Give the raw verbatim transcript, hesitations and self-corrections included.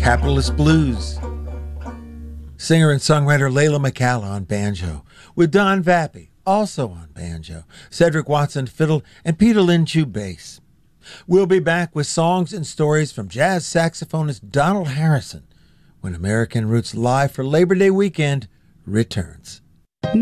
Capitalist Blues. Singer and songwriter Layla McCalla on banjo, with Don Vappy also on banjo, Cedric Watson fiddle, and Peter Linchu bass. We'll be back with songs and stories from jazz saxophonist Donald Harrison when American Roots Live for Labor Day weekend returns.